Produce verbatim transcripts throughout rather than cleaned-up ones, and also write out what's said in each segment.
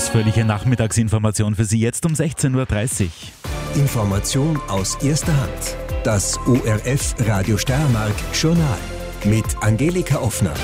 Ausführliche Nachmittagsinformation für Sie jetzt um sechzehn Uhr dreißig. Information aus erster Hand. Das O R F Radio Steiermark Journal mit Angelika Offner.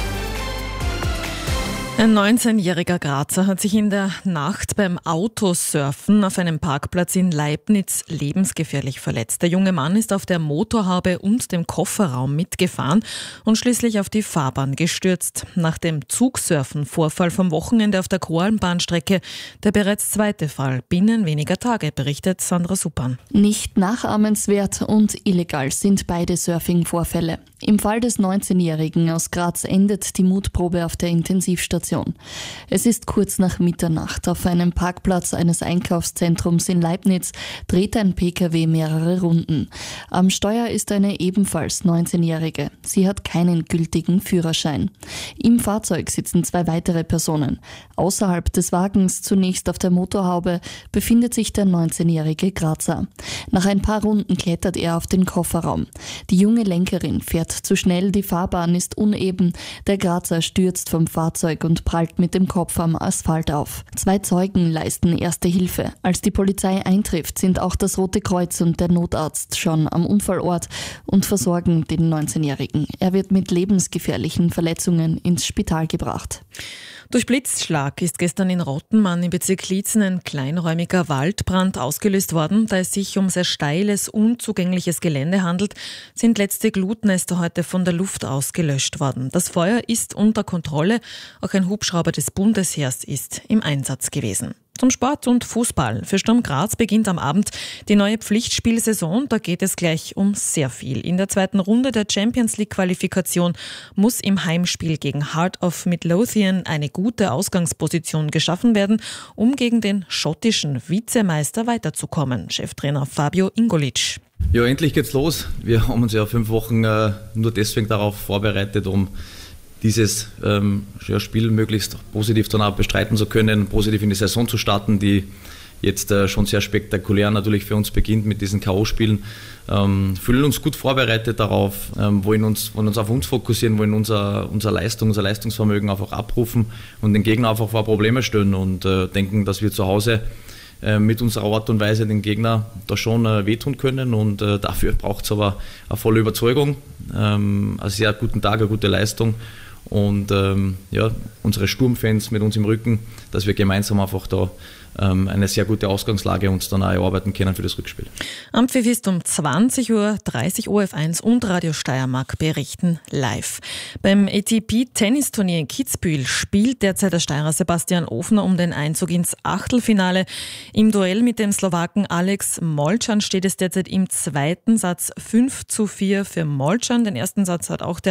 Ein neunzehnjähriger Grazer hat sich in der Nacht beim Autosurfen auf einem Parkplatz in Leibnitz lebensgefährlich verletzt. Der junge Mann ist auf der Motorhaube und dem Kofferraum mitgefahren und schließlich auf die Fahrbahn gestürzt. Nach dem Zugsurfen-Vorfall vom Wochenende auf der Koralmbahnstrecke der bereits zweite Fall binnen weniger Tage, berichtet Sandra Suppan. Nicht nachahmenswert und illegal sind beide Surfing-Vorfälle. Im Fall des neunzehnjährigen aus Graz endet die Mutprobe auf der Intensivstation. Es ist kurz nach Mitternacht. Auf einem Parkplatz eines Einkaufszentrums in Leibnitz dreht ein Pkw mehrere Runden. Am Steuer ist eine ebenfalls neunzehnjährige. Sie hat keinen gültigen Führerschein. Im Fahrzeug sitzen zwei weitere Personen. Außerhalb des Wagens, zunächst auf der Motorhaube, befindet sich der neunzehnjährige Grazer. Nach ein paar Runden klettert er auf den Kofferraum. Die junge Lenkerin fährt zu schnell, die Fahrbahn ist uneben. Der Grazer stürzt vom Fahrzeug und prallt mit dem Kopf am Asphalt auf. Zwei Zeugen leisten erste Hilfe. Als die Polizei eintrifft, sind auch das Rote Kreuz und der Notarzt schon am Unfallort und versorgen den neunzehnjährigen. Er wird mit lebensgefährlichen Verletzungen ins Spital gebracht. Durch Blitzschlag ist gestern in Rottenmann im Bezirk Liezen ein kleinräumiger Waldbrand ausgelöst worden. Da es sich um sehr steiles, unzugängliches Gelände handelt, sind letzte Glutnester heute von der Luft aus gelöscht worden. Das Feuer ist unter Kontrolle. Auch ein Hubschrauber des Bundesheers ist im Einsatz gewesen. Zum Sport und Fußball. Für Sturm Graz beginnt am Abend die neue Pflichtspielsaison. Da geht es gleich um sehr viel. In der zweiten Runde der Champions-League-Qualifikation muss im Heimspiel gegen Heart of Midlothian eine gute Ausgangsposition geschaffen werden, um gegen den schottischen Vizemeister weiterzukommen. Cheftrainer Fabio Ingolic. Ja, endlich geht's los. Wir haben uns ja fünf Wochen äh, nur deswegen darauf vorbereitet, um dieses ähm, Spiel möglichst positiv dann auch bestreiten zu können, positiv in die Saison zu starten, die jetzt äh, schon sehr spektakulär natürlich für uns beginnt mit diesen K O-Spielen. Ähm, fühlen uns gut vorbereitet darauf, ähm, wollen, uns, wollen uns auf uns fokussieren, wollen unser, unsere Leistung, unser Leistungsvermögen einfach abrufen und den Gegner einfach vor Probleme stellen und äh, denken, dass wir zu Hause äh, mit unserer Art und Weise den Gegner da schon äh, wehtun können und äh, dafür braucht es aber eine volle Überzeugung, ähm, einen sehr guten Tag, eine gute Leistung. Und ähm, ja, unsere Sturmfans mit uns im Rücken, dass wir gemeinsam einfach da ähm, eine sehr gute Ausgangslage uns dann auch erarbeiten können für das Rückspiel. Am Pfiff ist um zwanzig Uhr dreißig O R F eins und Radio Steiermark berichten live. Beim A T P-Tennisturnier in Kitzbühel spielt derzeit der Steirer Sebastian Ofner um den Einzug ins Achtelfinale. Im Duell mit dem Slowaken Alex Molcan steht es derzeit im zweiten Satz fünf zu vier für Molcan. Den ersten Satz hat auch der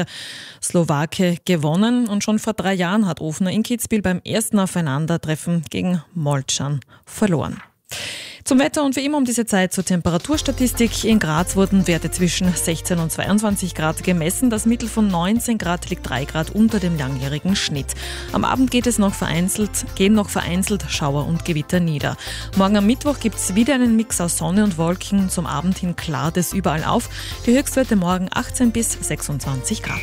Slowake gewonnen und schon vor drei Jahren hat Ofner in Kitzbühel beim ersten Aufeinandertreffen gegen Molcan verloren. Zum Wetter und wie immer um diese Zeit zur Temperaturstatistik. In Graz wurden Werte zwischen sechzehn und zweiundzwanzig Grad gemessen. Das Mittel von neunzehn Grad liegt drei Grad unter dem langjährigen Schnitt. Am Abend geht es noch vereinzelt, gehen noch vereinzelt Schauer und Gewitter nieder. Morgen am Mittwoch gibt es wieder einen Mix aus Sonne und Wolken. Zum Abend hin klart es überall auf. Die Höchstwerte morgen achtzehn bis sechsundzwanzig Grad.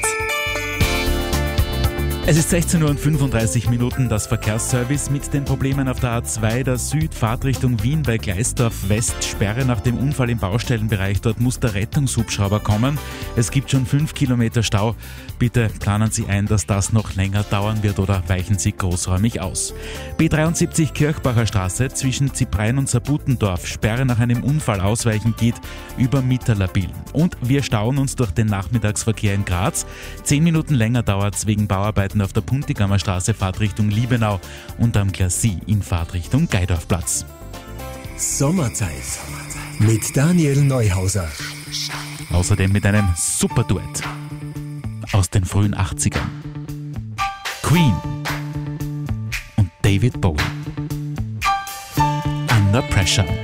Es ist sechzehn Uhr und fünfunddreißig Minuten, das Verkehrsservice mit den Problemen auf der A zwei, der Südfahrtrichtung Wien bei Gleisdorf West, Sperre nach dem Unfall im Baustellenbereich. Dort muss der Rettungshubschrauber kommen. Es gibt schon fünf Kilometer Stau. Bitte planen Sie ein, dass das noch länger dauern wird oder weichen Sie großräumig aus. B dreiundsiebzig Kirchbacher Straße zwischen Ziprein und Sabutendorf, Sperre nach einem Unfall ausweichen geht über Mitterlabil. Und wir stauen uns durch den Nachmittagsverkehr in Graz. Zehn Minuten länger dauert es wegen Bauarbeiten auf der Puntigammer Straße Fahrtrichtung Liebenau und am Glacis in Fahrtrichtung Geidorfplatz. Sommerzeit mit Daniel Neuhauser. Außerdem mit einem super Duett aus den frühen achtzigern. Queen und David Bowie. Under Pressure.